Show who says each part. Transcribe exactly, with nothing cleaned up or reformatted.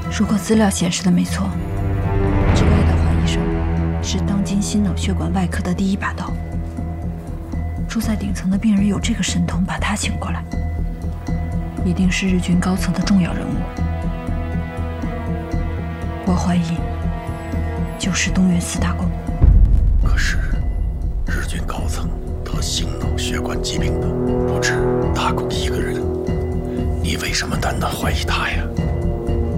Speaker 1: 如果资料显示的没错，这个爱德华医生是当今心脑血管外科的第一把刀。住在顶层的病人有这个神通把他请过来，一定是日军高层的重要人物。我怀疑就是东岳四大公。
Speaker 2: 可是日军高层得心脑血管疾病的不止大公一个人，你为什么单单怀疑他呀？